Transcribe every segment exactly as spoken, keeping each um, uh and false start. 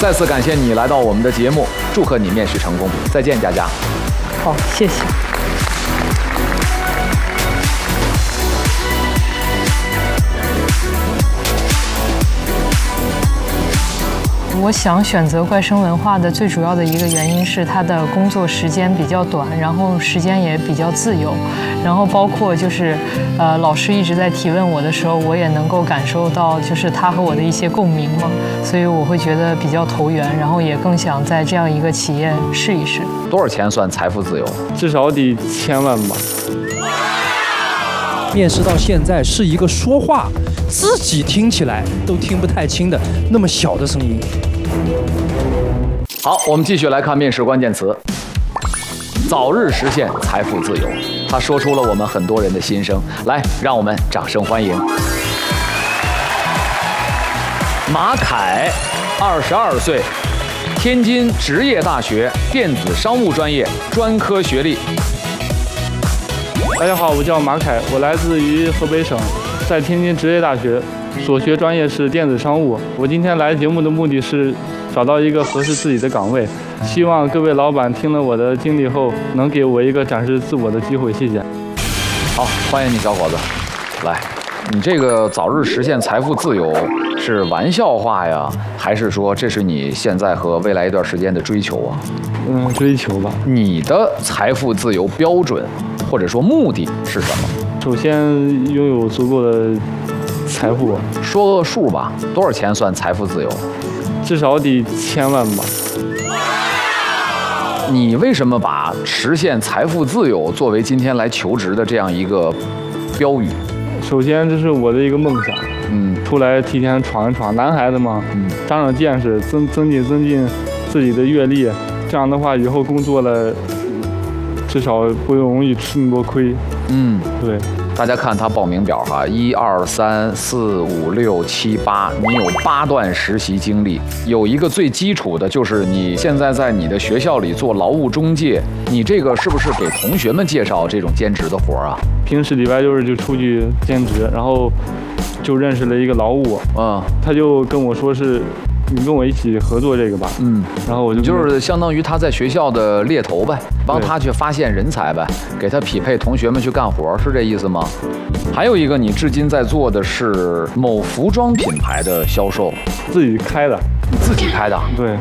再次感谢你来到我们的节目，祝贺你面试成功，再见，佳佳。 好，谢谢。我想选择怪生文化的最主要的一个原因是它的工作时间比较短，然后时间也比较自由，然后包括就是，呃，老师一直在提问我的时候，我也能够感受到就是他和我的一些共鸣嘛，所以我会觉得比较投缘，然后也更想在这样一个企业试一试。 多少钱算财富自由？ 至少得千万吧。 面试到现在是一个说话自己听起来都听不太清的那么小的声音。 好，我们继续来看面试关键词：早日实现财富自由。他说出了我们很多人的心声，来，让我们掌声欢迎马凯，二十二岁，天津职业大学电子商务专业专科学历。 大家好，我叫马凯，我来自于河北省，在天津职业大学，所学专业是电子商务。我今天来节目的目的是找到一个合适自己的岗位，希望各位老板听了我的经历后，能给我一个展示自我的机会。谢谢。 好，欢迎你，小伙子。来，你这个早日实现财富自由是玩笑话呀，还是说这是你现在和未来一段时间的追求啊？ 嗯，追求吧。 你的财富自由标准或者说目的是什么？ 首先拥有足够的财富， 说个数吧，多少钱算财富自由？ 至少得千万吧。 你为什么把实现财富自由作为今天来求职的这样一个标语？ 首先，这是我的一个梦想， 嗯， 出来提前闯一闯，男孩子嘛， 嗯， 长长见识，增增进增进自己的阅历，这样的话以后工作了，至少不容易吃那么多亏。 嗯， 对。 大家看他报名表哈，一二三四五六七八，你有八段实习经历。有一个最基础的就是你现在在你的学校里做劳务中介，你这个是不是给同学们介绍这种兼职的活啊？ 平时礼拜六日就出去兼职，然后就认识了一个劳务， 嗯， 他就跟我说是。你跟我一起合作这个吧， 嗯， 然后我就就是相当于他在学校的猎头呗，帮他去发现人才呗，给他匹配同学们去干活，是这意思吗？还有一个，你至今在做的是某服装品牌的销售， 自己开的， 你自己开的？ 对。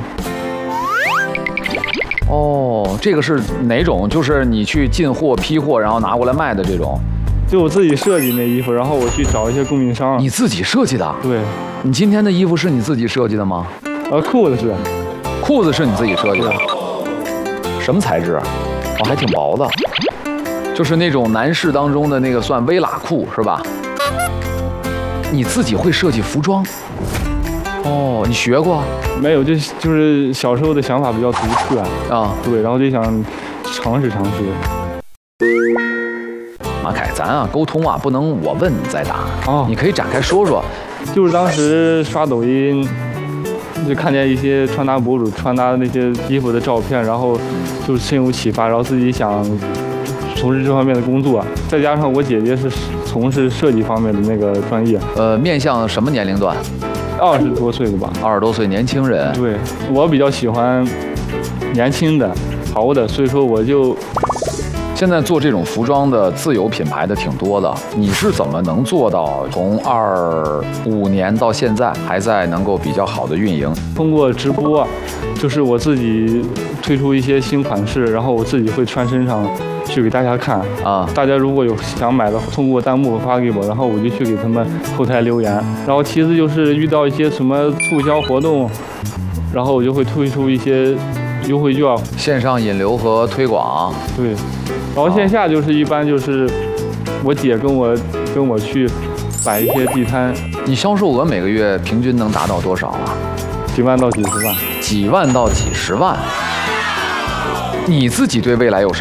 哦，这个是哪种？就是你去进货、批货，然后拿过来卖的这种？ 就我自己设计那衣服，然后我去找一些供应商。 你自己设计的？ 对。 你今天的衣服是你自己设计的吗？ 呃，裤子是。 裤子是你自己设计的？什么材质？哦，还挺薄的，就是那种男士当中的那个算微喇裤是吧？你自己会设计服装？哦，你学过？ 没有，就就是小时候的想法比较独特啊。 对，然后就想尝试尝试。 马凯，咱啊沟通啊，不能我问你再答哦， 你可以展开说说。 就是当时刷抖音，就看见一些穿搭博主穿搭那些衣服的照片，然后就深有启发，然后自己想从事这方面的工作。再加上我姐姐是从事设计方面的那个专业。 呃，面向什么年龄段？ 二十多岁的吧。 二十多岁年轻人。 对，我比较喜欢年轻的、潮的，所以说我就。 现在做这种服装的自有品牌的挺多的，你是怎么能做到从二五年到现在还在能够比较好的运营？ 通过直播，就是我自己推出一些新款式，然后我自己会穿身上去给大家看啊。 大家如果有想买的，通过弹幕发给我，然后我就去给他们后台留言。然后其次就是遇到一些什么促销活动，然后我就会推出一些优惠券， 线上引流和推广。 对。然后线下就是一般就是我姐跟我跟我去摆一些地摊。 你销售额每个月平均能达到多少啊？ 几万到几十万。 几万到几十万。你自己对未来有什